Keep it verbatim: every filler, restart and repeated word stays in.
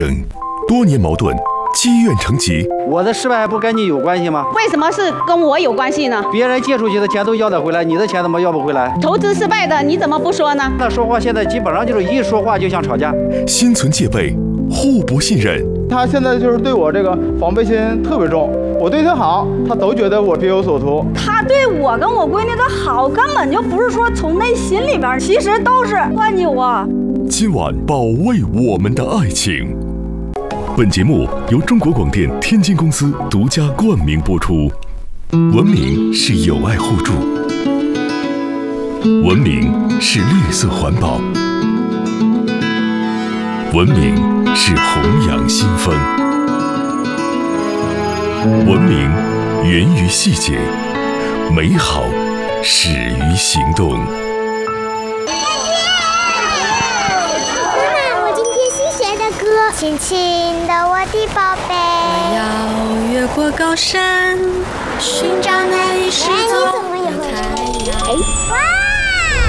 多年矛盾积怨成疾。 我的失败不跟你有关系吗？ 为什么是跟我有关系呢？ 别人借出去的钱都要得回来，你的钱怎么要不回来？ 投资失败的你怎么不说呢？ 那说话现在基本上就是一说话就像吵架， 心存戒备，互不信任。 他现在就是对我这个防备心特别重，我对他好，他都觉得我别有所图。 他对我跟我闺女的好，根本就不是说从内心里边，其实都是惯你我。 今晚保卫我们的爱情。本节目由中国广电天津公司独家冠名播出。文明是友爱互助，文明是绿色环保，文明是弘扬新风，文明源于细节，美好始于行动。 轻轻的我的宝贝， 我要越过高山，寻找那一失踪。